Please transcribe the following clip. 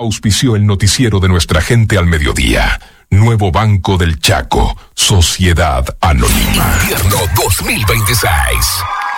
Auspició el noticiero de nuestra gente al mediodía. Nuevo Banco del Chaco, Sociedad Anónima. Invierno 2026.